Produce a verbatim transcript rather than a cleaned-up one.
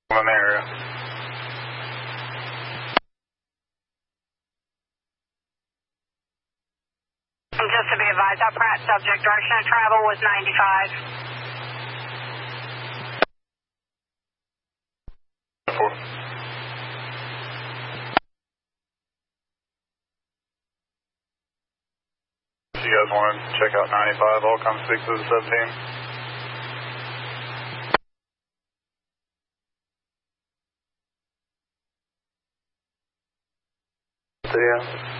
One area. And just to be advised, our Pratt subject direction of travel was ninety-five. Four. If you guys want to check out ninety-five, I'll come speak to the seventeen. Yeah.